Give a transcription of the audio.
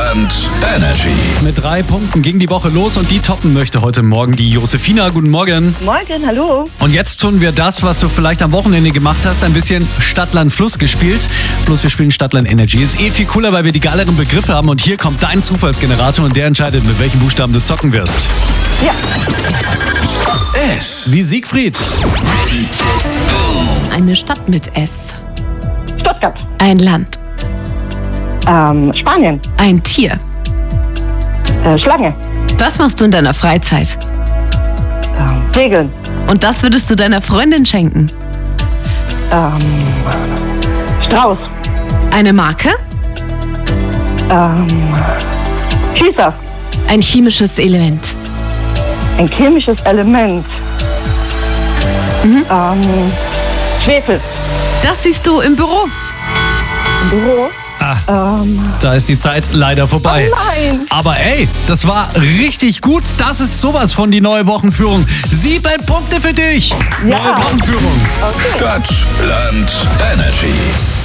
Land, Energy. Mit 3 Punkten ging die Woche los und die toppen möchte heute Morgen die Josefina. Guten Morgen. Morgen, hallo. Und jetzt tun wir das, was du vielleicht am Wochenende gemacht hast, ein bisschen Stadt, Land, Fluss gespielt. Bloß wir spielen Stadt, Land, Energy. Ist viel cooler, weil wir die geileren Begriffe haben. Und hier kommt dein Zufallsgenerator und der entscheidet, mit welchen Buchstaben du zocken wirst. Ja. S. Wie Siegfried. Eine Stadt mit S. Stuttgart. Ein Land. Spanien. Ein Tier. Schlange. Das machst du in deiner Freizeit. Segeln. Und das würdest du deiner Freundin schenken. Strauß. Eine Marke. Schießer. Ein chemisches Element. Ein chemisches Element. Schwefel. Das siehst du im Büro. Im Büro. Da ist die Zeit leider vorbei. Oh nein. Aber ey, das war richtig gut. Das ist sowas von die neue Wochenführung. 7 Punkte für dich. Ja. Neue Wochenführung. Stadt, Land, Energy.